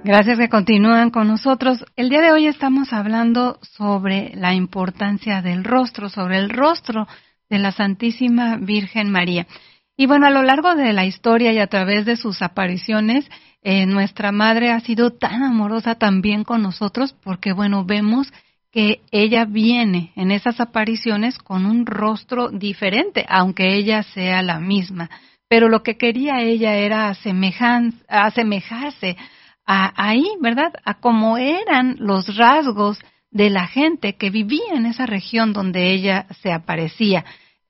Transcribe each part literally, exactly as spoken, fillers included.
Gracias que continúan con nosotros. El día de hoy estamos hablando sobre la importancia del rostro, sobre el rostro de la Santísima Virgen María. Y bueno, a lo largo de la historia y a través de sus apariciones, eh, nuestra Madre ha sido tan amorosa también con nosotros porque, bueno, vemos que ella viene en esas apariciones con un rostro diferente, aunque ella sea la misma. Pero lo que quería ella era asemejan- asemejarse a, ahí, ¿verdad?, a cómo eran los rasgos de la gente que vivía en esa región donde ella se aparecía.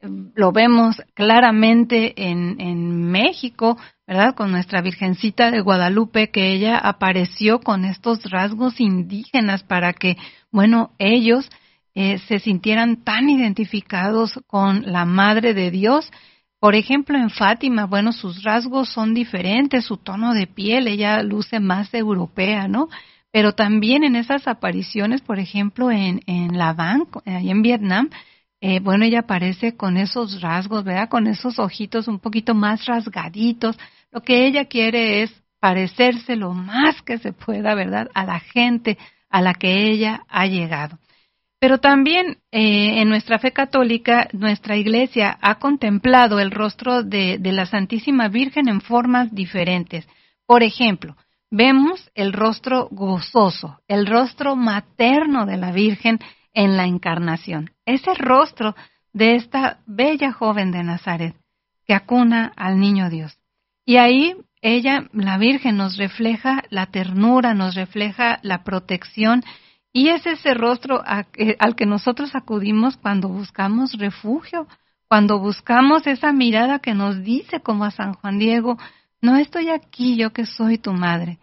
Lo vemos claramente en, en México, ¿verdad?, con nuestra Virgencita de Guadalupe, que ella apareció con estos rasgos indígenas para que, bueno, ellos eh, se sintieran tan identificados con la Madre de Dios. Por ejemplo, en Fátima, bueno, sus rasgos son diferentes, su tono de piel, ella luce más europea, ¿no? Pero también en esas apariciones, por ejemplo, en, en La Van, ahí en Vietnam, eh, bueno, ella aparece con esos rasgos, ¿verdad? Con esos ojitos un poquito más rasgaditos. Lo que ella quiere es parecerse lo más que se pueda, ¿verdad?, a la gente a la que ella ha llegado. Pero también eh, en nuestra fe católica, nuestra Iglesia ha contemplado el rostro de, de la Santísima Virgen en formas diferentes. Por ejemplo, vemos el rostro gozoso, el rostro materno de la Virgen en la Encarnación. Ese rostro de esta bella joven de Nazaret que acuna al Niño Dios. Y ahí ella, la Virgen, nos refleja la ternura, nos refleja la protección. Y es ese rostro al que nosotros acudimos cuando buscamos refugio, cuando buscamos esa mirada que nos dice, como a San Juan Diego, no estoy aquí, yo que soy tu madre.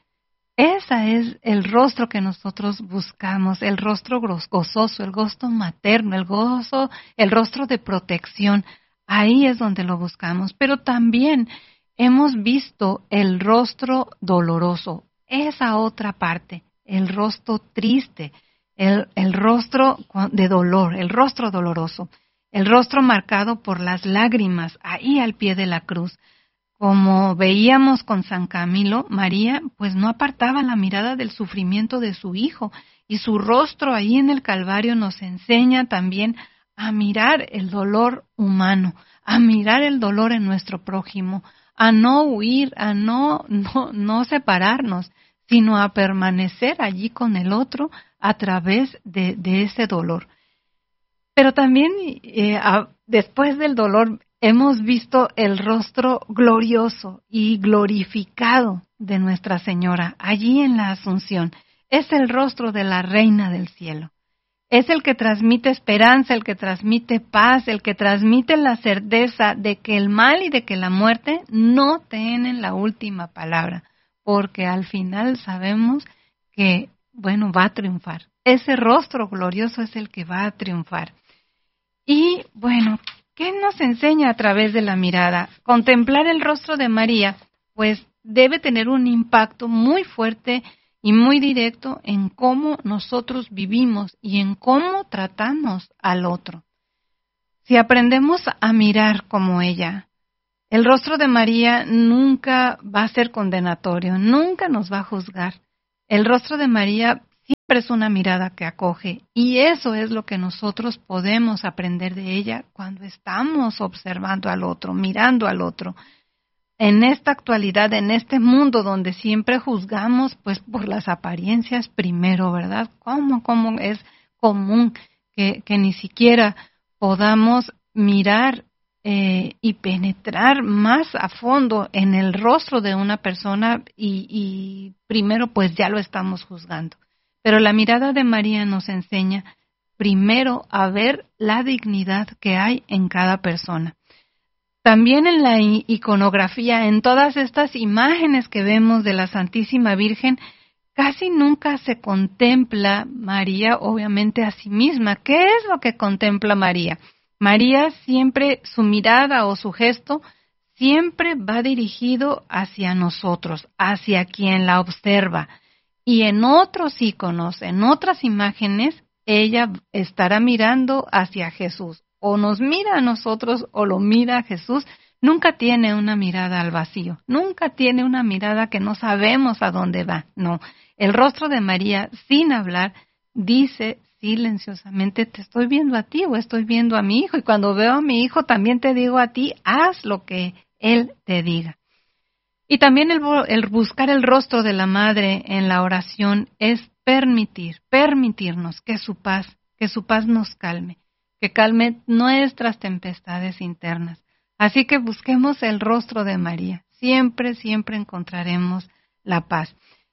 Ese es el rostro que nosotros buscamos, el rostro gozoso, el gozo materno, el gozo, el rostro de protección. Ahí es donde lo buscamos. Pero también hemos visto el rostro doloroso, esa otra parte. El rostro triste, el, el rostro de dolor, el rostro doloroso, el rostro marcado por las lágrimas, ahí al pie de la cruz. Como veíamos con San Camilo, María pues no apartaba la mirada del sufrimiento de su hijo, y su rostro ahí en el Calvario nos enseña también a mirar el dolor humano, a mirar el dolor en nuestro prójimo, a no huir, a no, no, no separarnos, sino a permanecer allí con el otro a través de, de ese dolor. Pero también eh, a, después del dolor hemos visto el rostro glorioso y glorificado de Nuestra Señora allí en la Asunción. Es el rostro de la Reina del Cielo. Es el que transmite esperanza, el que transmite paz, el que transmite la certeza de que el mal y de que la muerte no tienen la última palabra, porque al final sabemos que, bueno, va a triunfar. Ese rostro glorioso es el que va a triunfar. Y, bueno, ¿qué nos enseña a través de la mirada? Contemplar el rostro de María, pues, debe tener un impacto muy fuerte y muy directo en cómo nosotros vivimos y en cómo tratamos al otro. Si aprendemos a mirar como ella, el rostro de María nunca va a ser condenatorio, nunca nos va a juzgar. El rostro de María siempre es una mirada que acoge, y eso es lo que nosotros podemos aprender de ella cuando estamos observando al otro, mirando al otro. En esta actualidad, en este mundo donde siempre juzgamos pues por las apariencias primero, ¿verdad? ¿Cómo, cómo es común que, que ni siquiera podamos mirar Eh, y penetrar más a fondo en el rostro de una persona y, y primero pues ya lo estamos juzgando? Pero la mirada de María nos enseña primero a ver la dignidad que hay en cada persona. También en la iconografía, en todas estas imágenes que vemos de la Santísima Virgen, casi nunca se contempla María obviamente a sí misma. ¿Qué es lo que contempla María? María siempre, su mirada o su gesto, siempre va dirigido hacia nosotros, hacia quien la observa. Y en otros íconos, en otras imágenes, ella estará mirando hacia Jesús. O nos mira a nosotros o lo mira a Jesús, nunca tiene una mirada al vacío, nunca tiene una mirada que no sabemos a dónde va. No, el rostro de María, sin hablar, dice silenciosamente, te estoy viendo a ti o estoy viendo a mi hijo, y cuando veo a mi hijo también te digo a ti, haz lo que él te diga. Y también el, el buscar el rostro de la madre en la oración es permitir, permitirnos que su paz, que su paz nos calme, que calme nuestras tempestades internas. Así que busquemos el rostro de María. Siempre, siempre encontraremos la paz.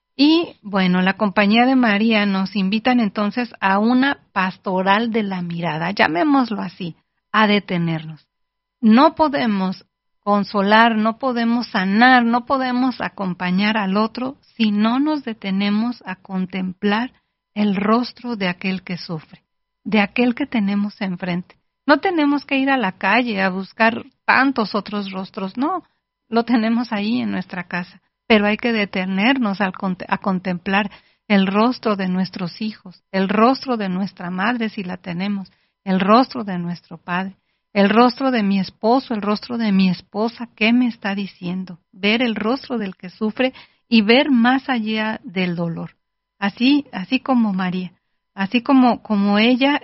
Y bueno, la compañía de María nos invitan entonces a una pastoral de la mirada, llamémoslo así, a detenernos. No podemos consolar, no podemos sanar, no podemos acompañar al otro si no nos detenemos a contemplar el rostro de aquel que sufre, de aquel que tenemos enfrente. No tenemos que ir a la calle a buscar tantos otros rostros, no, lo tenemos ahí en nuestra casa, pero hay que detenernos a contemplar el rostro de nuestros hijos, el rostro de nuestra madre si la tenemos, el rostro de nuestro padre, el rostro de mi esposo, el rostro de mi esposa, ¿qué me está diciendo? Ver el rostro del que sufre y ver más allá del dolor. Así, así como María, así como, como ella,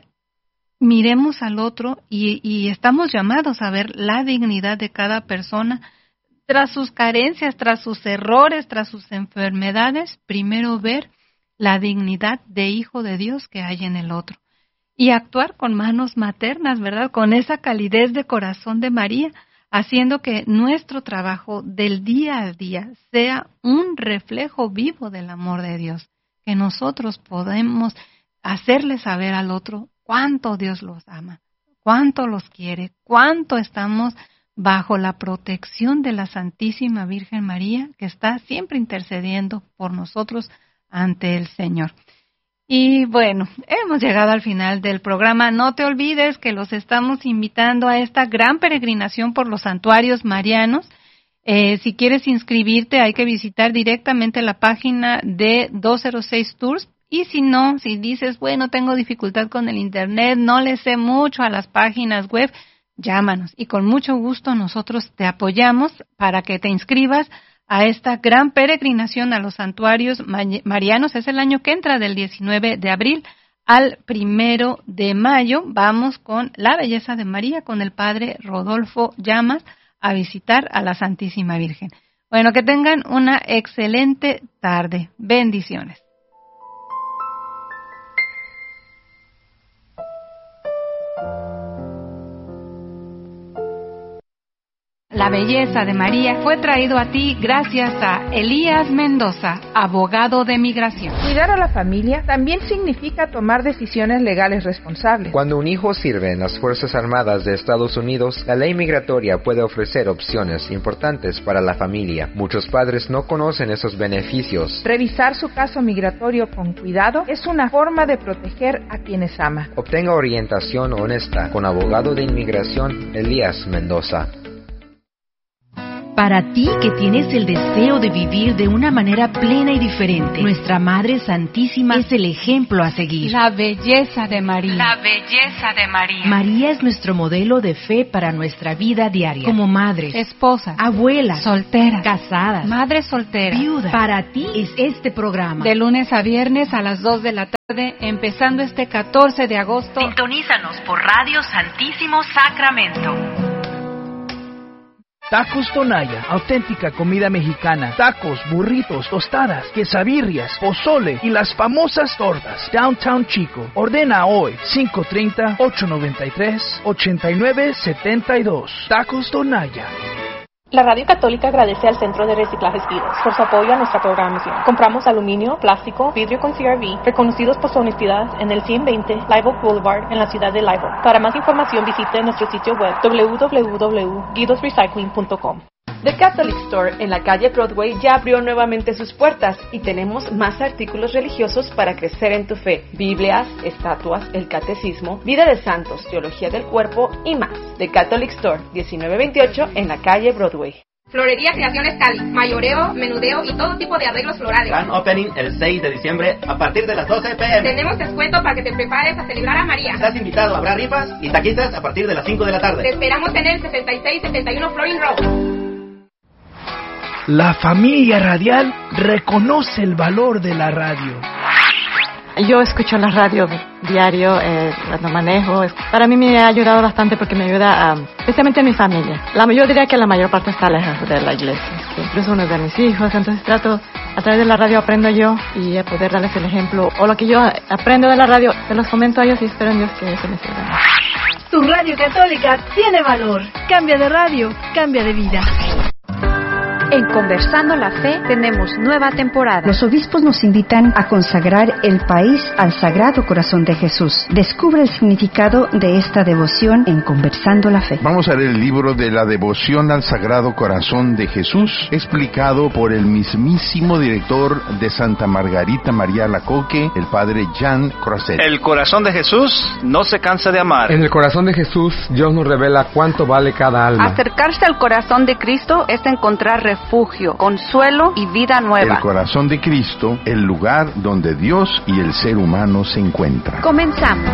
miremos al otro y, y estamos llamados a ver la dignidad de cada persona tras sus carencias, tras sus errores, tras sus enfermedades. Primero ver la dignidad de hijo de Dios que hay en el otro. Y actuar con manos maternas, ¿verdad? Con esa calidez de corazón de María, haciendo que nuestro trabajo del día a día sea un reflejo vivo del amor de Dios, que nosotros podemos hacerle saber al otro cuánto Dios los ama, cuánto los quiere, cuánto estamos bajo la protección de la Santísima Virgen María, que está siempre intercediendo por nosotros ante el Señor. Y bueno, hemos llegado al final del programa. No te olvides que los estamos invitando a esta gran peregrinación por los santuarios marianos. Eh, si quieres inscribirte, hay que visitar directamente la página de doscientos seis Tours. Y si no, si dices, bueno, tengo dificultad con el internet, no le sé mucho a las páginas web, llámanos. Y con mucho gusto nosotros te apoyamos para que te inscribas a esta gran peregrinación a los santuarios marianos. Es el año que entra, del diecinueve de abril al primero de mayo. Vamos con la belleza de María, con el padre Rodolfo Llamas, a visitar a la Santísima Virgen. Bueno, que tengan una excelente tarde. Bendiciones. La belleza de María fue traído a ti gracias a Elías Mendoza, abogado de migración. Cuidar a la familia también significa tomar decisiones legales responsables. Cuando un hijo sirve en las Fuerzas Armadas de Estados Unidos, la ley migratoria puede ofrecer opciones importantes para la familia. Muchos padres no conocen esos beneficios. Revisar su caso migratorio con cuidado es una forma de proteger a quienes ama. Obtenga orientación honesta con abogado de inmigración Elías Mendoza. Para ti que tienes el deseo de vivir de una manera plena y diferente, nuestra Madre Santísima es el ejemplo a seguir. La belleza de María. La belleza de María. María es nuestro modelo de fe para nuestra vida diaria. Como madres, esposas, abuelas, solteras, casadas, madres solteras, viudas. Para ti es este programa. De lunes a viernes a las dos de la tarde, empezando este catorce de agosto. Sintonízanos por Radio Santísimo Sacramento. Tacos Tonaya, auténtica comida mexicana. Tacos, burritos, tostadas, quesadillas, pozole y las famosas tortas. Downtown Chico. Ordena hoy cinco tres cero, ocho nueve tres, ocho nueve siete dos. Tacos Tonaya. La Radio Católica agradece al Centro de Reciclajes Vidas por su apoyo a nuestra programación. Compramos aluminio, plástico, vidrio con C R V, reconocidos por su honestidad, en el ciento veinte Live Oak Boulevard, en la ciudad de Live Oak. Para más información visite nuestro sitio web doble u doble u doble u punto guidos recycling punto com. The Catholic Store en la calle Broadway ya abrió nuevamente sus puertas y tenemos más artículos religiosos para crecer en tu fe. Biblias, estatuas, el catecismo, vida de santos, teología del cuerpo y más. The Catholic Store, diecinueve veintiocho en la calle Broadway. Florería Creaciones Cali, mayoreo, menudeo y todo tipo de arreglos florales. Gran opening el seis de diciembre a partir de las doce pe eme. Tenemos descuento para que te prepares a celebrar a María. Estás invitado, habrá rifas y taquitas a partir de las cinco de la tarde. Te esperamos en el sesenta y seis setenta y uno Florin Road. La familia radial reconoce el valor de la radio. Yo escucho la radio diario eh, cuando manejo. Para mí me ha ayudado bastante porque me ayuda a, especialmente a mi familia. La, yo diría que la mayor parte está lejos de la iglesia, incluso uno de mis hijos. Entonces trato, a través de la radio aprendo yo y a poder darles el ejemplo. O lo que yo aprendo de la radio, se los comento a ellos y espero en Dios que eso me sirva. Tu radio católica tiene valor. Cambia de radio, cambia de vida. En Conversando la Fe tenemos nueva temporada. Los obispos nos invitan a consagrar el país al Sagrado Corazón de Jesús. Descubre el significado de esta devoción en Conversando la Fe. Vamos a leer el libro de la devoción al Sagrado Corazón de Jesús, explicado por el mismísimo director de Santa Margarita María Alacoque, el padre Jean Croiset. El corazón de Jesús no se cansa de amar. En el corazón de Jesús, Dios nos revela cuánto vale cada alma. Acercarse al corazón de Cristo es encontrar refugio. refugio, consuelo y vida nueva. El corazón de Cristo, el lugar donde Dios y el ser humano se encuentran. Comenzamos.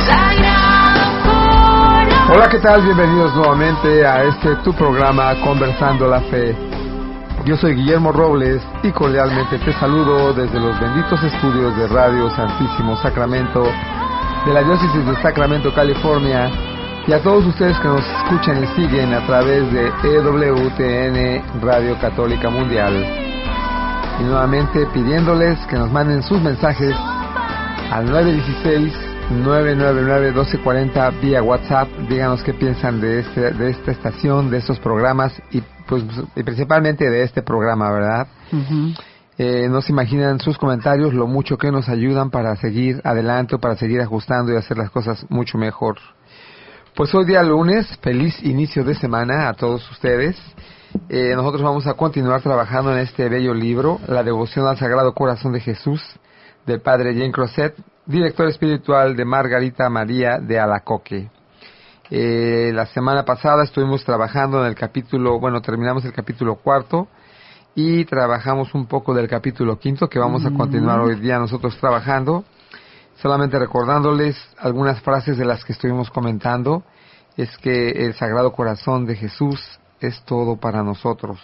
Hola, ¿qué tal? Bienvenidos nuevamente a este tu programa Conversando la Fe. Yo soy Guillermo Robles y cordialmente te saludo desde los benditos estudios de Radio Santísimo Sacramento de la Diócesis de Sacramento, California. Y a todos ustedes que nos escuchan y siguen a través de E W T N Radio Católica Mundial. Y nuevamente pidiéndoles que nos manden sus mensajes al nueve uno seis, nueve nueve nueve, uno dos cuatro cero vía WhatsApp. Díganos qué piensan de este de esta estación, de estos programas y pues y principalmente de este programa, ¿verdad? Uh-huh. Eh, no se imaginan sus comentarios lo mucho que nos ayudan para seguir adelante o para seguir ajustando y hacer las cosas mucho mejor. Pues hoy día lunes, feliz inicio de semana a todos ustedes. Eh, nosotros vamos a continuar trabajando en este bello libro, La Devoción al Sagrado Corazón de Jesús, del padre Jean Croiset, director espiritual de Margarita María de Alacoque. Eh, la semana pasada estuvimos trabajando en el capítulo, bueno, terminamos el capítulo cuarto y trabajamos un poco del capítulo quinto, que vamos a continuar hoy día nosotros trabajando. Solamente recordándoles algunas frases de las que estuvimos comentando, es que el Sagrado Corazón de Jesús es todo para nosotros.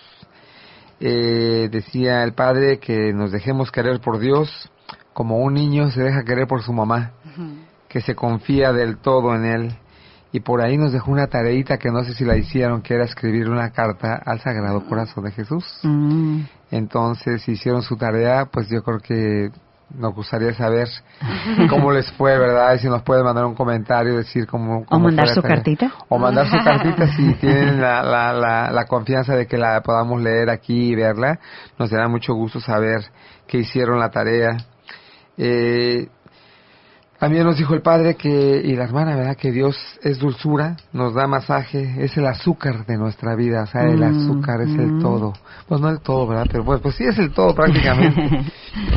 Eh, decía el Padre que nos dejemos querer por Dios como un niño se deja querer por su mamá, uh-huh. que se confía del todo en Él. Y por ahí nos dejó una tareita que no sé si la hicieron, que era escribir una carta al Sagrado Corazón de Jesús. Uh-huh. Entonces, si hicieron su tarea, pues yo creo que nos gustaría saber cómo les fue, ¿verdad? Y si nos pueden mandar un comentario, decir cómo... cómo o mandar su cartita. O mandar su cartita si tienen la, la, la, la confianza de que la podamos leer aquí y verla. Nos dará mucho gusto saber que hicieron la tarea. Eh, también nos dijo el Padre que, y la hermana, ¿verdad? Que Dios es dulzura, nos da masaje, es el azúcar de nuestra vida. O sea, el azúcar es el todo. Pues no el todo, ¿verdad? Pero pues, pues sí es el todo prácticamente.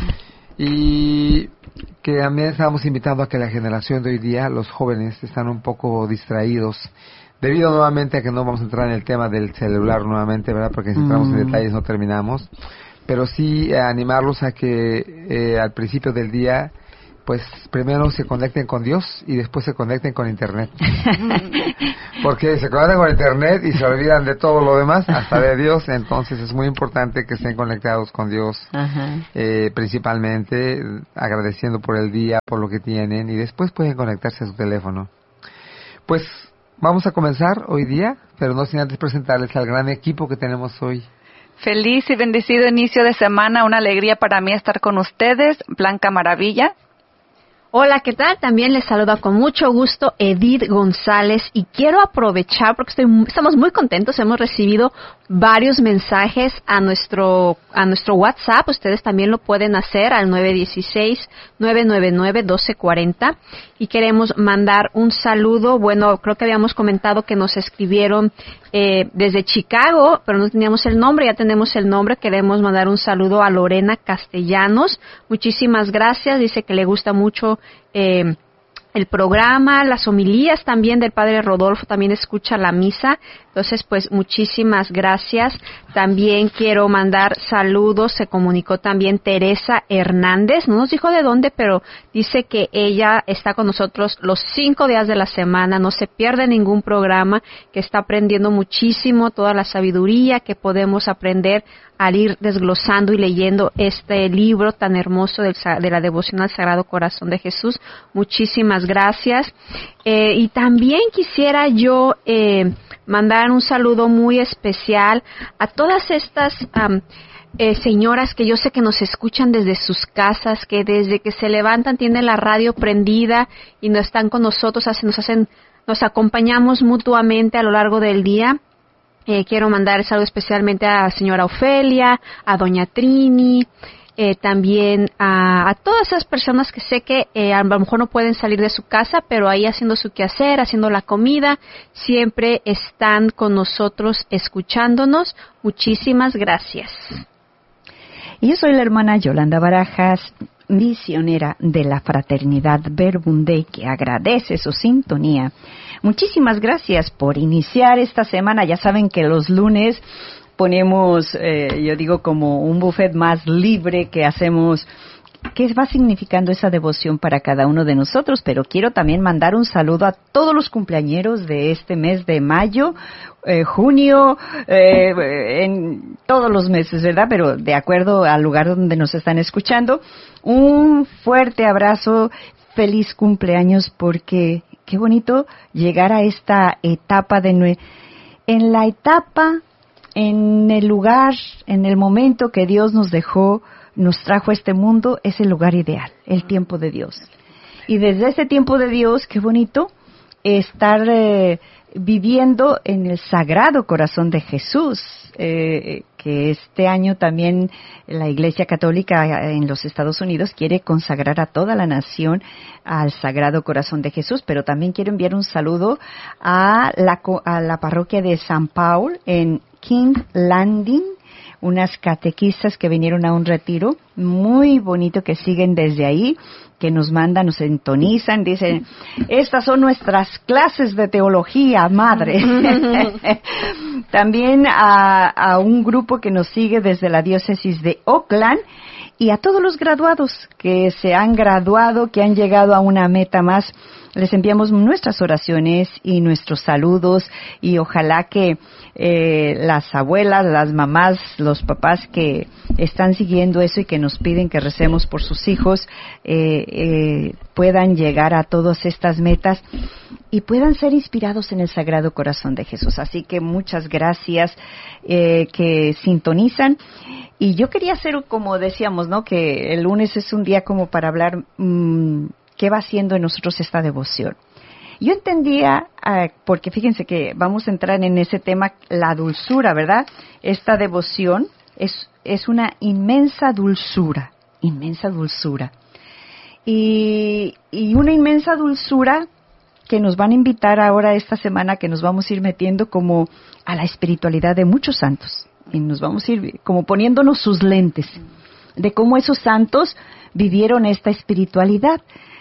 Y que también estamos invitando a que la generación de hoy día, los jóvenes, están un poco distraídos, debido nuevamente a que no vamos a entrar en el tema del celular nuevamente, ¿verdad? Porque si entramos mm. en detalles no terminamos, pero sí eh, animarlos a que eh, al principio del día, pues primero se conecten con Dios y después se conecten con Internet. Porque se conectan con Internet y se olvidan de todo lo demás, hasta de Dios. Entonces es muy importante que estén conectados con Dios, eh, principalmente agradeciendo por el día, por lo que tienen, y después pueden conectarse a su teléfono. Pues vamos a comenzar hoy día, pero no sin antes presentarles al gran equipo que tenemos hoy. Feliz y bendecido inicio de semana, una alegría para mí estar con ustedes, Blanca Maravilla. Hola, ¿qué tal? También les saluda con mucho gusto Edith González y quiero aprovechar porque estoy, estamos muy contentos, hemos recibido varios mensajes a nuestro a nuestro WhatsApp, ustedes también lo pueden hacer al nueve uno seis, nueve nueve nueve, uno dos cuatro cero y queremos mandar un saludo. Bueno, creo que habíamos comentado que nos escribieron eh, desde Chicago, pero no teníamos el nombre, ya tenemos el nombre. Queremos mandar un saludo a Lorena Castellanos, muchísimas gracias, dice que le gusta mucho eh, el programa, las homilías también del Padre Rodolfo, también escucha la misa. Entonces, pues, muchísimas gracias. También quiero mandar saludos. Se comunicó también Teresa Hernández. No nos dijo de dónde, pero dice que ella está con nosotros los cinco días de la semana. No se pierde ningún programa, que está aprendiendo muchísimo toda la sabiduría que podemos aprender al ir desglosando y leyendo este libro tan hermoso del, de la devoción al Sagrado Corazón de Jesús. Muchísimas gracias. Eh, y también quisiera yo eh, mandar un saludo muy especial a todas estas um, eh, señoras que yo sé que nos escuchan desde sus casas, que desde que se levantan tienen la radio prendida y no están con nosotros, nos hacen, nos acompañamos mutuamente a lo largo del día. Eh, quiero mandar saludo especialmente a la señora Ofelia, a doña Trini, eh, también a, a todas esas personas que sé que eh, a lo mejor no pueden salir de su casa, pero ahí haciendo su quehacer, haciendo la comida, siempre están con nosotros escuchándonos. Muchísimas gracias. Y yo soy la hermana Yolanda Barajas, misionera de la Fraternidad Verbum Dei, que agradece su sintonía. Muchísimas gracias por iniciar esta semana. Ya saben que los lunes ponemos, eh, yo digo, como un buffet más libre que hacemos, que va significando esa devoción para cada uno de nosotros. Pero quiero también mandar un saludo a todos los cumpleañeros de este mes de mayo, eh, junio, eh, en todos los meses, ¿verdad? Pero de acuerdo al lugar donde nos están escuchando, un fuerte abrazo, feliz cumpleaños, porque qué bonito llegar a esta etapa de nue- en la etapa, en el lugar, en el momento que Dios nos dejó, nos trajo a este mundo, es el lugar ideal, el tiempo de Dios. Y desde ese tiempo de Dios, qué bonito estar eh, viviendo en el Sagrado Corazón de Jesús, eh, que este año también la Iglesia Católica en los Estados Unidos quiere consagrar a toda la nación al Sagrado Corazón de Jesús, pero también quiero enviar un saludo a la, a la parroquia de San Paul en King Landing, unas catequistas que vinieron a un retiro muy bonito, que siguen desde ahí, que nos mandan, nos sintonizan, dicen, estas son nuestras clases de teología, madre. También a, a un grupo que nos sigue desde la diócesis de Oakland, y a todos los graduados que se han graduado, que han llegado a una meta más. Les enviamos nuestras oraciones y nuestros saludos, y ojalá que eh, las abuelas, las mamás, los papás que están siguiendo eso y que nos piden que recemos por sus hijos, eh, eh, puedan llegar a todas estas metas y puedan ser inspirados en el Sagrado Corazón de Jesús. Así que muchas gracias eh, que sintonizan. Y yo quería hacer, como decíamos, ¿no?, que el lunes es un día como para hablar mmm, qué va haciendo en nosotros esta devoción. Yo entendía, uh, porque fíjense que vamos a entrar en ese tema, la dulzura, ¿verdad? Esta devoción es, es una inmensa dulzura, inmensa dulzura. Y, y una inmensa dulzura que nos van a invitar ahora esta semana, que nos vamos a ir metiendo como a la espiritualidad de muchos santos. Y nos vamos a ir como poniéndonos sus lentes de cómo esos santos vivieron esta espiritualidad.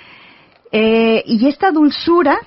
Eh, y esta dulzura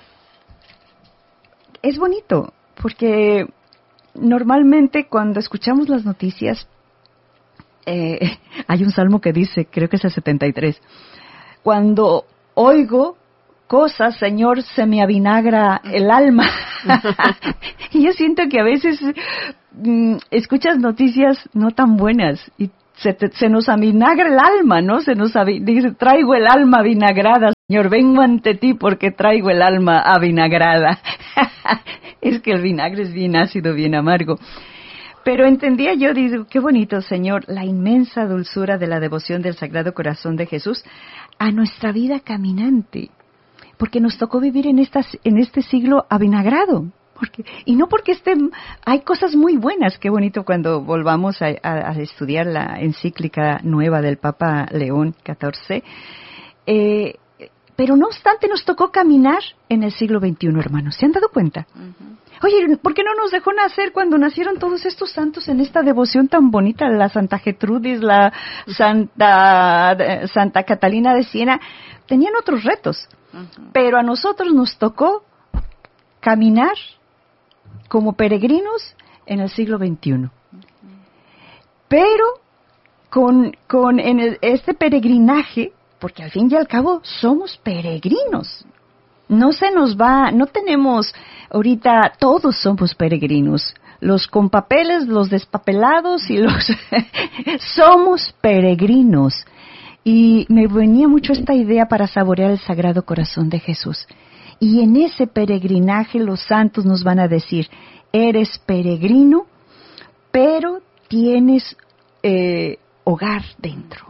es bonito, porque normalmente cuando escuchamos las noticias, eh, hay un salmo que dice, creo que es el setenta y tres, cuando oigo cosas, Señor, se me avinagra el alma. Y yo siento que a veces mm, escuchas noticias no tan buenas y se, te, se nos avinagra el alma, ¿no? Se nos avi- dice, traigo el alma avinagrada, Señor, vengo ante ti porque traigo el alma avinagrada. Es que el vinagre es bien ácido, bien amargo. Pero entendía yo, digo, qué bonito, Señor, la inmensa dulzura de la devoción del Sagrado Corazón de Jesús a nuestra vida caminante. Porque nos tocó vivir en estas, en este siglo avinagrado. Porque, y no porque estén, hay cosas muy buenas. Qué bonito cuando volvamos a, a, a estudiar la encíclica nueva del Papa León catorce. Eh, pero no obstante nos tocó caminar en el siglo veintiuno, hermanos. ¿Se han dado cuenta? Uh-huh. Oye, ¿por qué no nos dejó nacer cuando nacieron todos estos santos en esta devoción tan bonita? La Santa Gertrudis, la Santa, Santa Catalina de Siena, tenían otros retos. Uh-huh. Pero a nosotros nos tocó caminar como peregrinos en el siglo veintiuno. Uh-huh. Pero con, con en el, este peregrinaje, porque al fin y al cabo somos peregrinos. No se nos va, no tenemos, ahorita todos somos peregrinos. Los con papeles, los despapelados y los... somos peregrinos. Y me venía mucho esta idea para saborear el Sagrado Corazón de Jesús. Y en ese peregrinaje los santos nos van a decir, eres peregrino, pero tienes eh, hogar dentro.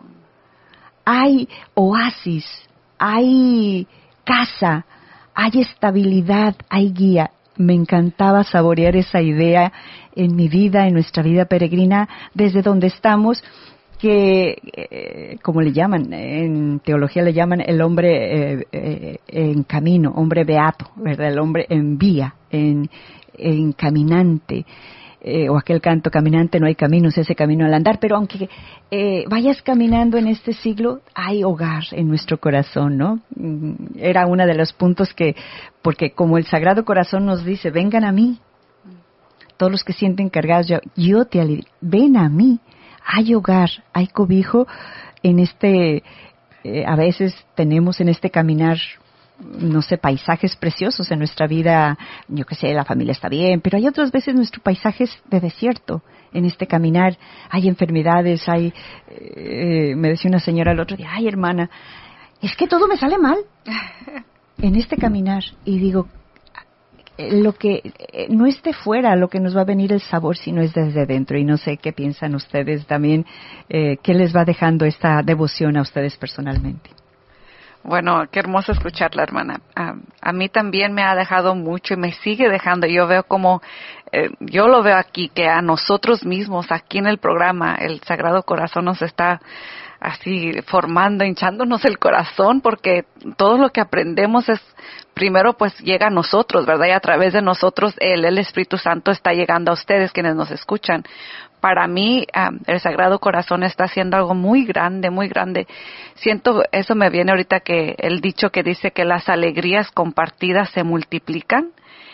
Hay oasis, hay casa, hay estabilidad, hay guía. Me encantaba saborear esa idea en mi vida, en nuestra vida peregrina, desde donde estamos, que, eh, como le llaman, en teología le llaman el hombre eh, eh, en camino, hombre beato, ¿verdad? El hombre en vía, en, en caminante. Eh, o aquel canto, caminante no hay caminos, ese camino al andar, pero aunque eh, vayas caminando en este siglo, hay hogar en nuestro corazón, ¿no? Era uno de los puntos que, porque como el Sagrado Corazón nos dice, vengan a mí, todos los que sienten cargados, yo, yo te aliviaré, ven a mí, hay hogar, hay cobijo en este, eh, a veces tenemos en este caminar, no sé, paisajes preciosos en nuestra vida, yo qué sé, la familia está bien, pero hay otras veces nuestro paisaje es de desierto, en este caminar, hay enfermedades, hay, eh, me decía una señora el otro día, ay hermana, es que todo me sale mal, en este caminar, y digo, lo que eh, no es de fuera lo que nos va a venir el sabor, sino es desde dentro, y no sé qué piensan ustedes también, eh, qué les va dejando esta devoción a ustedes personalmente. Bueno, qué hermoso escucharla, hermana. A, a mí también me ha dejado mucho y me sigue dejando. Yo veo como, eh, yo lo veo aquí, que a nosotros mismos, aquí en el programa, el Sagrado Corazón nos está así formando, hinchándonos el corazón, porque todo lo que aprendemos es, primero pues llega a nosotros, ¿verdad? Y a través de nosotros, el, el Espíritu Santo está llegando a ustedes, quienes nos escuchan. Para mí, um, el Sagrado Corazón está haciendo algo muy grande, muy grande. Siento, eso me viene ahorita que el dicho que dice que las alegrías compartidas se multiplican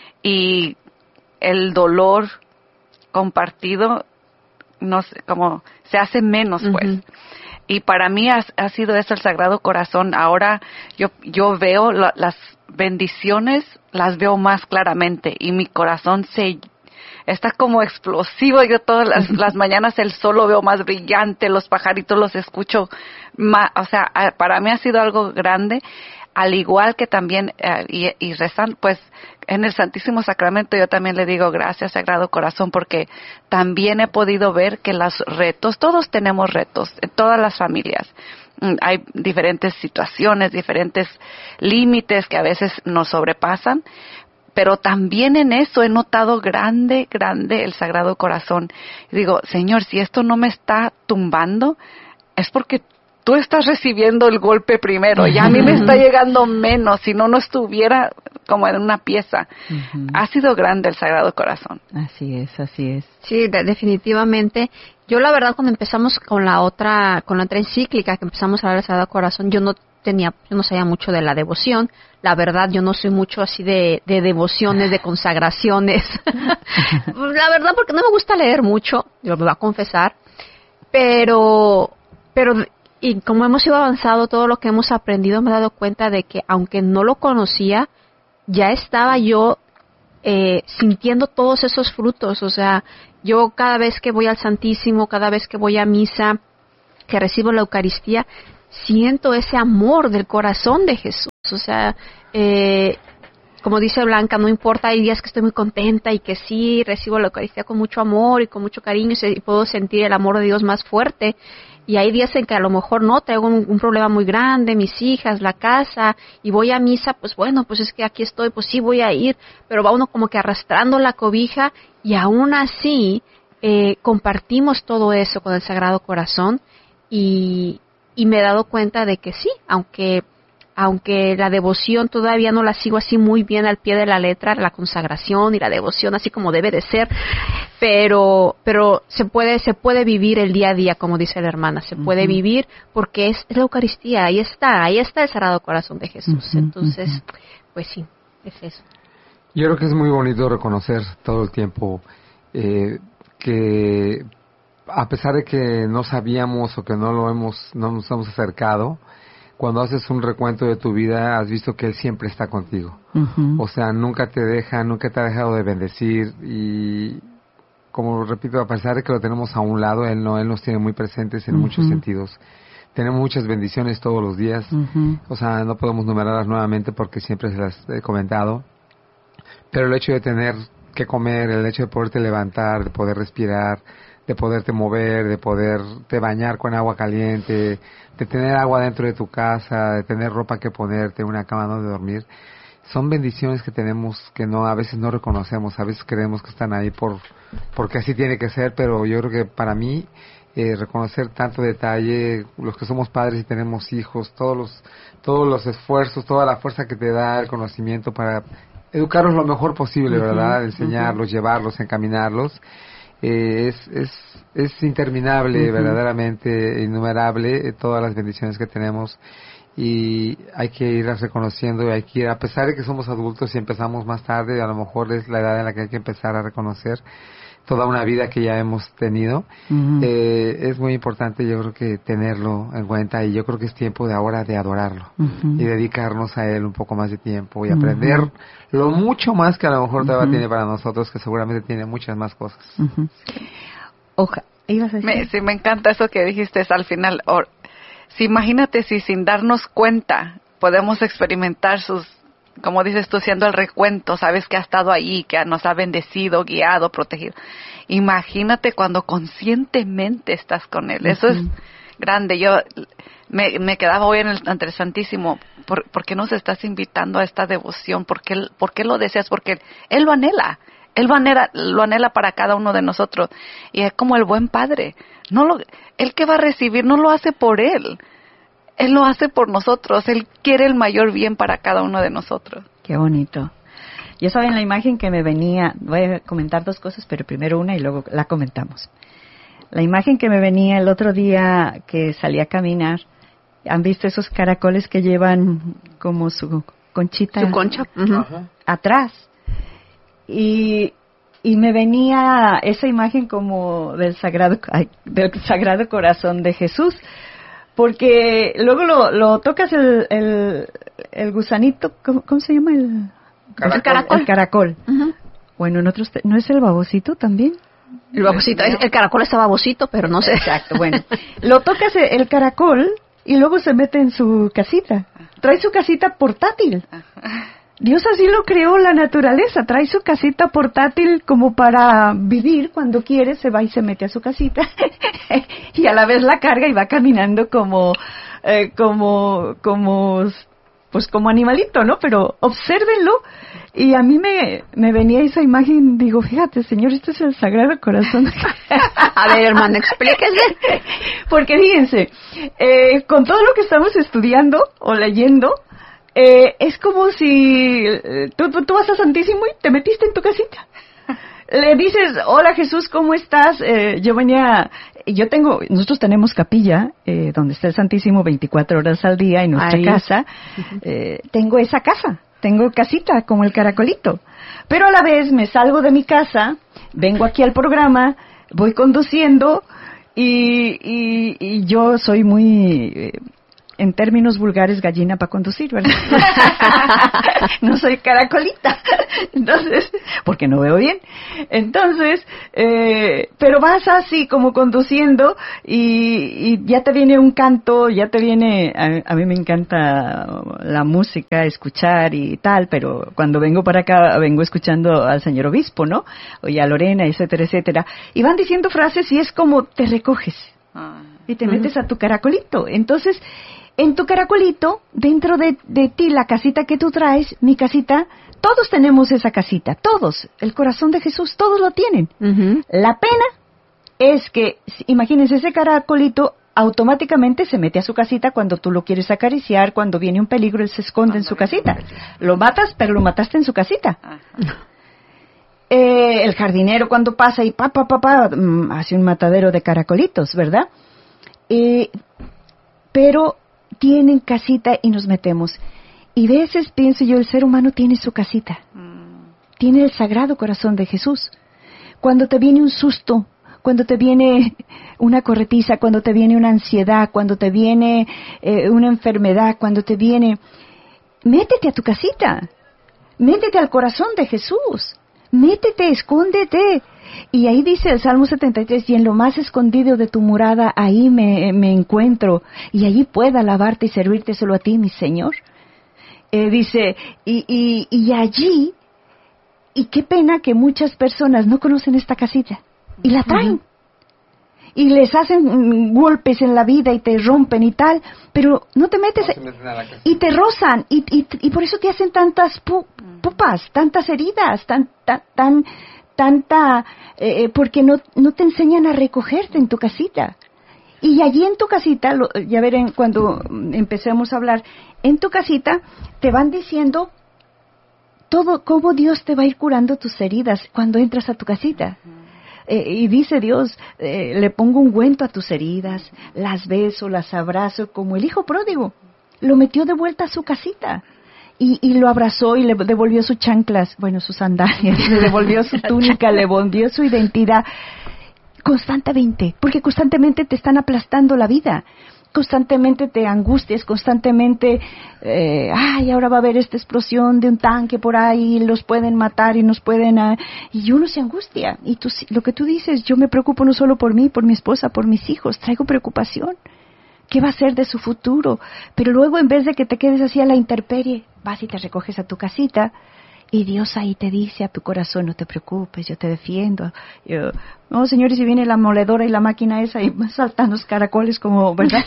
y el dolor compartido, no sé, como se hace menos, pues. Uh-huh. Y para mí ha, ha sido eso el Sagrado Corazón. Ahora yo, yo veo la, las bendiciones, las veo más claramente y mi corazón se está como explosivo. Yo todas las, las mañanas el sol lo veo más brillante, los pajaritos los escucho más, o sea, para mí ha sido algo grande, al igual que también, uh, y, y rezan, pues, en el Santísimo Sacramento yo también le digo gracias, Sagrado Corazón, porque también he podido ver que los retos, todos tenemos retos, en todas las familias. Hay diferentes situaciones, diferentes límites que a veces nos sobrepasan, pero también en eso he notado grande, grande el Sagrado Corazón. Digo, Señor, si esto no me está tumbando, es porque tú estás recibiendo el golpe primero, y a mí me está llegando menos, si no, no estuviera como en una pieza. Uh-huh. Ha sido grande el Sagrado Corazón. Así es, así es. Sí, de, definitivamente. Yo la verdad cuando empezamos con la otra, con la otra encíclica, que empezamos a hablar del Sagrado Corazón, yo no tenía, yo no sabía mucho de la devoción. La verdad, yo no soy mucho así de, de devociones, de consagraciones. La verdad, porque no me gusta leer mucho, yo me voy a confesar. Pero, pero, y como hemos ido avanzando, todo lo que hemos aprendido, me he dado cuenta de que, aunque no lo conocía, ya estaba yo eh, sintiendo todos esos frutos. O sea, yo cada vez que voy al Santísimo, cada vez que voy a misa, que recibo la Eucaristía, siento ese amor del corazón de Jesús. O sea, eh, como dice Blanca, no importa, hay días que estoy muy contenta y que sí, recibo la Eucaristía con mucho amor y con mucho cariño y, se, y puedo sentir el amor de Dios más fuerte. Y hay días en que a lo mejor no, traigo un, un problema muy grande, mis hijas, la casa, y voy a misa, pues bueno, pues es que aquí estoy, pues sí voy a ir, pero va uno como que arrastrando la cobija, y aún así eh, compartimos todo eso con el Sagrado Corazón, y, y me he dado cuenta de que sí, aunque aunque la devoción todavía no la sigo así muy bien al pie de la letra, la consagración y la devoción así como debe de ser, pero pero se puede se puede vivir el día a día, como dice la hermana, se puede uh-huh. vivir porque es, es la Eucaristía, ahí está, ahí está el Sagrado Corazón de Jesús. Uh-huh, Entonces, uh-huh. pues sí, es eso. Yo creo que es muy bonito reconocer todo el tiempo eh, que a pesar de que no sabíamos o que no lo hemos, no nos hemos acercado, cuando haces un recuento de tu vida has visto que Él siempre está contigo. Uh-huh. O sea, nunca te deja, nunca te ha dejado de bendecir y, como repito, a pesar de que lo tenemos a un lado, Él no, Él nos tiene muy presentes en uh-huh. muchos sentidos. Tenemos muchas bendiciones todos los días. Uh-huh. O sea, no podemos numerarlas nuevamente porque siempre se las he comentado. Pero el hecho de tener que comer, el hecho de poderte levantar, de poder respirar, de poderte mover, de poderte bañar con agua caliente, de tener agua dentro de tu casa, de tener ropa que ponerte, una cama donde dormir, son bendiciones que tenemos que no a veces no reconocemos, a veces creemos que están ahí por porque así tiene que ser, pero yo creo que para mí eh, reconocer tanto detalle, los que somos padres y tenemos hijos, todos los todos los esfuerzos, toda la fuerza que te da el conocimiento para educarlos lo mejor posible, uh-huh, ¿verdad? Enseñarlos, uh-huh. llevarlos, encaminarlos. Eh, es, es, es interminable, uh-huh. verdaderamente innumerable, eh, todas las bendiciones que tenemos y hay que irlas reconociendo y hay que ir, a pesar de que somos adultos y empezamos más tarde, a lo mejor es la edad en la que hay que empezar a reconocer toda una vida que ya hemos tenido. Uh-huh. Eh, es muy importante, yo creo que tenerlo en cuenta y yo creo que es tiempo de ahora de adorarlo uh-huh. y dedicarnos a Él un poco más de tiempo y uh-huh. aprender lo mucho más que a lo mejor todavía uh-huh. tiene para nosotros, que seguramente tiene muchas más cosas. Uh-huh. Oja, ¿ibas a decir? Me, sí, me encanta eso que dijiste al final. O, si imagínate si sin darnos cuenta podemos experimentar sus, como dices tú, siendo el recuento, sabes que ha estado ahí, que nos ha bendecido, guiado, protegido. Imagínate cuando conscientemente estás con Él. Eso uh-huh. es grande. Yo me, me quedaba hoy en el, ante el Santísimo. ¿Por, ¿Por qué nos estás invitando a esta devoción? ¿Por qué, por qué lo deseas? Porque Él, él lo anhela. Él lo anhela, lo anhela para cada uno de nosotros. Y es como el buen Padre. No lo, Él que va a recibir no lo hace por Él. Él lo hace por nosotros. Él quiere el mayor bien para cada uno de nosotros. Qué bonito. Yo saben la imagen que me venía, voy a comentar dos cosas, pero primero una y luego la comentamos. La imagen que me venía el otro día que salí a caminar, ¿han visto esos caracoles que llevan como su conchita? Su concha. Uh-huh. Atrás. Y, y me venía esa imagen como del Sagrado, ay, del Sagrado Corazón de Jesús. Porque luego lo, lo tocas el, el, el gusanito, ¿cómo, ¿cómo se llama? El caracol. El caracol. El caracol. Uh-huh. Bueno, en otros, ¿no es el babosito también? El babosito, el, el caracol está babosito, pero no sé. Exacto, bueno. Lo tocas el, el caracol y luego se mete en su casita. Trae su casita portátil. Dios así lo creó, la naturaleza. Trae su casita portátil como para vivir cuando quiere, se va y se mete a su casita. Y a la vez la carga y va caminando como, eh, como, como, pues como animalito, ¿no? Pero obsérvenlo. Y a mí me, me venía esa imagen, digo, fíjate, Señor, esto es el Sagrado Corazón. A ver, hermano, explíquese. Porque fíjense, eh, con todo lo que estamos estudiando o leyendo, Eh, es como si eh, tú, tú, tú vas a Santísimo y te metiste en tu casita. Le dices, hola Jesús, ¿cómo estás? Eh, yo venía, yo tengo, nosotros tenemos capilla, eh, donde está el Santísimo veinticuatro horas al día en nuestra Ahí. casa. Eh, tengo esa casa, tengo casita como el caracolito. Pero a la vez me salgo de mi casa, vengo aquí al programa, voy conduciendo y, y, y yo soy muy... Eh, en términos vulgares, gallina para conducir, ¿verdad? No soy caracolita. Entonces, porque no veo bien. Entonces, eh, pero vas así como conduciendo y, y ya te viene un canto, ya te viene, a, a mí me encanta la música, escuchar y tal, pero cuando vengo para acá, vengo escuchando al señor obispo, ¿no? Y a Lorena, etcétera, etcétera. Y van diciendo frases y es como te recoges y te metes a tu caracolito. Entonces, en tu caracolito, dentro de, de ti, la casita que tú traes, mi casita, todos tenemos esa casita, todos. El corazón de Jesús, todos lo tienen. Uh-huh. La pena es que, imagínense, ese caracolito automáticamente se mete a su casita cuando tú lo quieres acariciar, cuando viene un peligro, él se esconde en su casita. Lo matas, pero lo mataste en su casita. Eh, el jardinero cuando pasa y pa, pa, pa, pa, hace un matadero de caracolitos, ¿verdad? Eh, pero tienen casita y nos metemos. Y a veces pienso yo, el ser humano tiene su casita. Mm. Tiene el Sagrado Corazón de Jesús. Cuando te viene un susto, cuando te viene una corretiza, cuando te viene una ansiedad, cuando te viene eh, una enfermedad, cuando te viene... Métete a tu casita, métete al corazón de Jesús, métete, escóndete. Y ahí dice el Salmo setenta y tres, y en lo más escondido de tu morada, ahí me, me encuentro, y allí pueda alabarte y servirte solo a ti, mi Señor. Eh, dice, y, y, y allí, y qué pena que muchas personas no conocen esta casita. Y la traen. Uh-huh. Y les hacen golpes en la vida y te rompen y tal, pero no te metes. No y te rozan. Y, y, y por eso te hacen tantas pu, pupas, tantas heridas, tan, tan, tan tanta... Eh, porque no, no te enseñan a recogerte en tu casita. Y allí en tu casita, lo, ya verán cuando empecemos a hablar, en tu casita te van diciendo todo, cómo Dios te va a ir curando tus heridas cuando entras a tu casita. Uh-huh. Eh, y dice Dios, eh, le pongo ungüento a tus heridas, las beso, las abrazo, como el hijo pródigo. Lo metió de vuelta a su casita. Y, y lo abrazó y le devolvió sus chanclas, bueno, sus sandalias, le devolvió su túnica, le devolvió su identidad. Constantemente, porque constantemente te están aplastando la vida. Constantemente te angustias, constantemente, eh, ay, ahora va a haber esta explosión de un tanque por ahí, los pueden matar y nos pueden... Uh, y uno se angustia. Y tú, lo que tú dices, yo me preocupo no solo por mí, por mi esposa, por mis hijos, traigo preocupación. ¿Qué va a ser de su futuro? Pero luego, en vez de que te quedes así a la intemperie, vas y te recoges a tu casita, y Dios ahí te dice a tu corazón, no te preocupes, yo te defiendo. Yo, no, señores, si viene la moledora y la máquina esa y saltan los caracoles como, ¿verdad?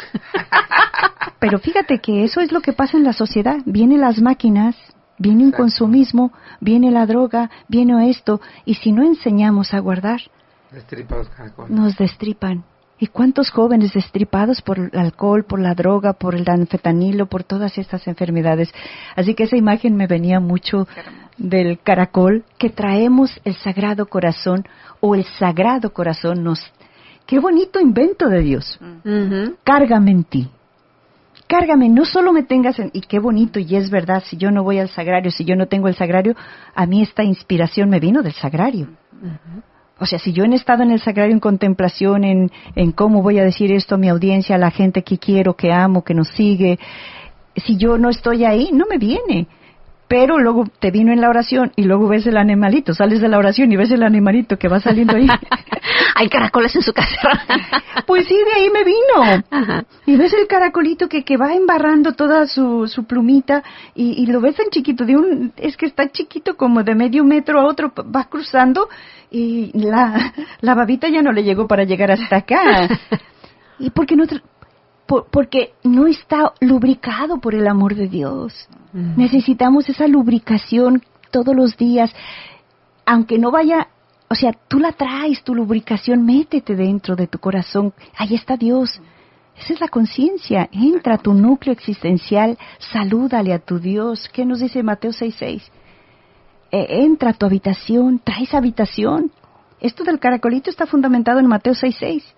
Pero fíjate que eso es lo que pasa en la sociedad. Vienen las máquinas, viene un consumismo, viene la droga, viene esto, y si no enseñamos a guardar, destripa los caracoles. Nos destripan. ¿Y cuántos jóvenes destripados por el alcohol, por la droga, por el anfetanilo, por todas estas enfermedades? Así que esa imagen me venía mucho del caracol, que traemos el Sagrado Corazón, o el Sagrado Corazón nos... ¡Qué bonito invento de Dios! Uh-huh. Cárgame en ti. Cárgame, no solo me tengas en... Y qué bonito, y es verdad, si yo no voy al sagrario, si yo no tengo el sagrario, a mí esta inspiración me vino del sagrario. Uh-huh. O sea, si yo he estado en el sagrario en contemplación, en, en cómo voy a decir esto a mi audiencia, a la gente que quiero, que amo, que nos sigue, si yo no estoy ahí, no me viene. Pero luego te vino en la oración y luego ves el animalito, sales de la oración y ves el animalito que va saliendo ahí. Hay caracoles en su casa. Pues sí, de ahí me vino. Ajá. Y ves el caracolito que, que va embarrando toda su, su plumita y, y lo ves tan chiquito, de un, es que está chiquito como de medio metro a otro, va cruzando y la, la babita ya no le llegó para llegar hasta acá. ¿Y por qué no? Tra- por, porque no está lubricado por el amor de Dios. Mm. Necesitamos esa lubricación todos los días, aunque no vaya... O sea, tú la traes, tu lubricación, métete dentro de tu corazón. Ahí está Dios. Esa es la conciencia. Entra a tu núcleo existencial, salúdale a tu Dios. ¿Qué nos dice Mateo seis seis? Eh, entra a tu habitación, trae esa habitación. Esto del caracolito está fundamentado en Mateo seis seis.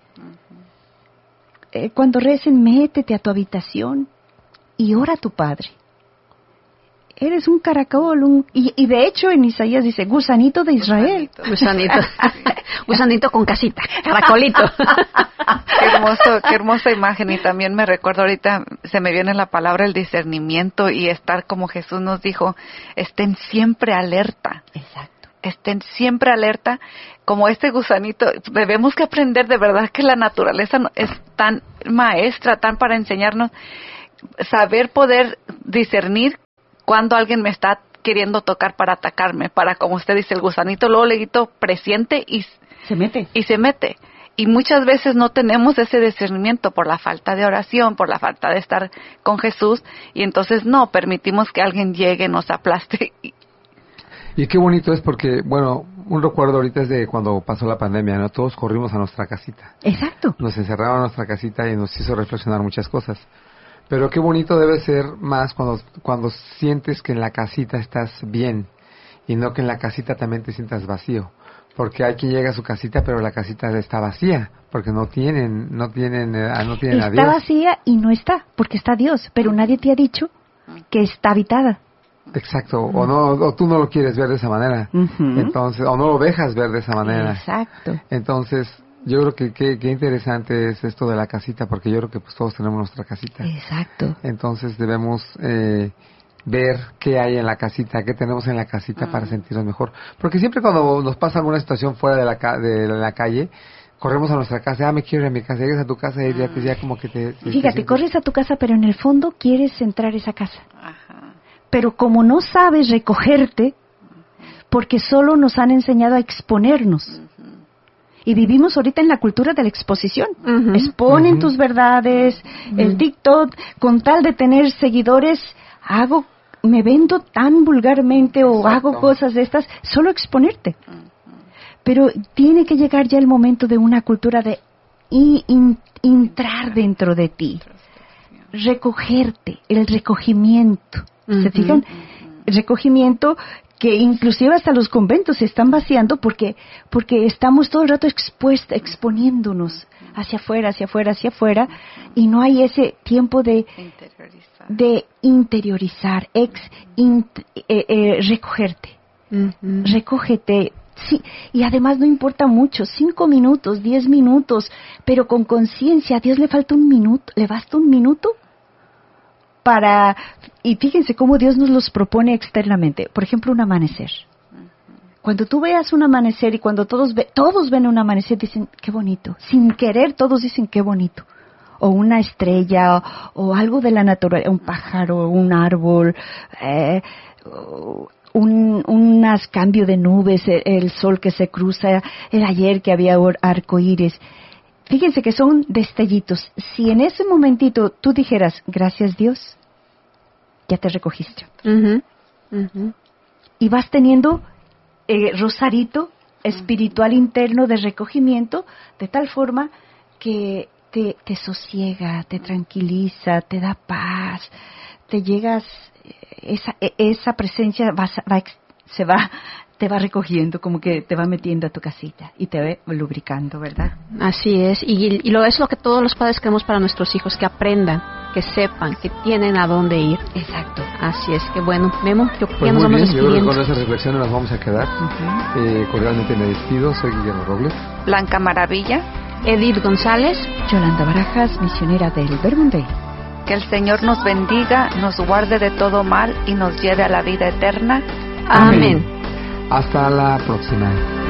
Eh, cuando recen, métete a tu habitación y ora a tu Padre. Eres un caracol, un, y, y de hecho en Isaías dice, gusanito de Israel. Gusanito, gusanito con casita, caracolito. Qué hermoso, qué hermosa imagen, y también me recuerdo ahorita, se me viene la palabra el discernimiento y estar como Jesús nos dijo, estén siempre alerta. Exacto. Estén siempre alerta, como este gusanito, debemos que aprender de verdad que la naturaleza es tan maestra, tan para enseñarnos, saber poder discernir cuando alguien me está queriendo tocar para atacarme, para, como usted dice, el gusanito, luego le quito presiente y se mete. Y se mete. Y muchas veces no tenemos ese discernimiento por la falta de oración, por la falta de estar con Jesús, y entonces no, permitimos que alguien llegue, nos aplaste. Y qué bonito es porque, bueno, un recuerdo ahorita es de cuando pasó la pandemia, ¿no? Todos corrimos a nuestra casita. Exacto. Nos encerraba en nuestra casita y nos hizo reflexionar muchas cosas. Pero qué bonito debe ser más cuando, cuando sientes que en la casita estás bien y no que en la casita también te sientas vacío. Porque hay quien llega a su casita, pero la casita está vacía, porque no tienen, no tienen, no tienen a Dios. Está vacía y no está, porque está Dios, pero nadie te ha dicho que está habitada. Exacto, o no, o tú no lo quieres ver de esa manera, uh-huh. entonces, o no lo dejas ver de esa manera. Exacto. Entonces, yo creo que qué que interesante es esto de la casita, porque yo creo que pues todos tenemos nuestra casita. Exacto. Entonces debemos eh, ver qué hay en la casita, qué tenemos en la casita uh-huh. para sentirnos mejor, porque siempre cuando nos pasa alguna situación fuera de la ca- de la calle, corremos a nuestra casa, ah, me quiero ir a mi casa, llegas a tu casa y ya, te, ya como que te... te Fíjate, te corres a tu casa, pero en el fondo quieres entrar a esa casa. Ajá. Pero como no sabes recogerte, porque solo nos han enseñado a exponernos. Uh-huh. Y vivimos ahorita en la cultura de la exposición. Uh-huh. Exponen uh-huh. tus verdades, uh-huh. el TikTok, con tal de tener seguidores, hago, me vendo tan vulgarmente o Exacto. hago cosas de estas, solo exponerte. Uh-huh. Pero tiene que llegar ya el momento de una cultura de in, in, entrar dentro de ti, recogerte, el recogimiento. ¿Se uh-huh. fijan? El recogimiento que inclusive hasta los conventos se están vaciando porque porque estamos todo el rato expuestos, exponiéndonos hacia afuera, hacia afuera, hacia afuera, y no hay ese tiempo de interiorizar, de interiorizar ex, in, eh, eh, recogerte. Uh-huh. Recógete. Sí, y además no importa mucho, cinco minutos, diez minutos, pero con conciencia. A Dios le falta un minuto, le basta un minuto para, y fíjense cómo Dios nos los propone externamente. Por ejemplo, un amanecer. Cuando tú veas un amanecer y cuando todos ve, todos ven un amanecer, dicen, qué bonito. Sin querer, todos dicen, qué bonito. O una estrella, o, o algo de la naturaleza, un pájaro, un árbol, eh, un unas cambio de nubes, el, el sol que se cruza, el ayer que había arcoíris. Fíjense que son destellitos. Si en ese momentito tú dijeras, gracias Dios, ya te recogiste. Uh-huh. Uh-huh. Y vas teniendo eh, rosarito espiritual interno de recogimiento, de tal forma que te, te sosiega, te tranquiliza, te da paz, te llegas, esa, esa presencia va, va, se va... te va recogiendo, como que te va metiendo a tu casita y te va lubricando, ¿verdad? Así es, y, y lo es lo que todos los padres queremos para nuestros hijos, que aprendan, que sepan, que tienen a dónde ir. Exacto. Así es, que bueno, Memo, yo pues ya nos vamos bien, despidiendo. Yo creo que con esas reflexiones nos vamos a quedar. Uh-huh. Eh, cordialmente me despido, soy Guillermo Robles. Blanca Maravilla. Edith González. Yolanda Barajas, misionera del Vermont. Que el Señor nos bendiga, nos guarde de todo mal y nos lleve a la vida eterna. Amén. Amén. Hasta la próxima.